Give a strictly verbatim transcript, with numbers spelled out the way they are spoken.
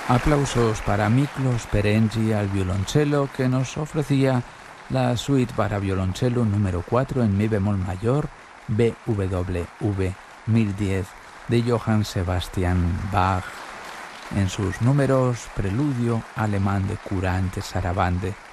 Aplausos para Miklos Perengi al violonchelo, que nos ofrecía la suite para violonchelo número cuatro en mi bemol mayor, B W V mil diez, de Johann Sebastian Bach, en sus números Preludio alemán de Courante Sarabande.